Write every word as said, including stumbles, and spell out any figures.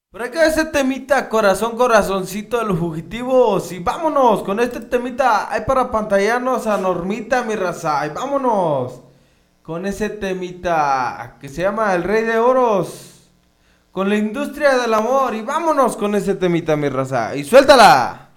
Por acá ese temita, corazón, corazoncito de los fugitivos. Y vámonos con este temita. Hay para pantallarnos a Normita, mi raza. Y vámonos con ese temita que se llama El Rey de Oros. Con la industria del amor. Y vámonos con ese temita, mi raza. Y suéltala.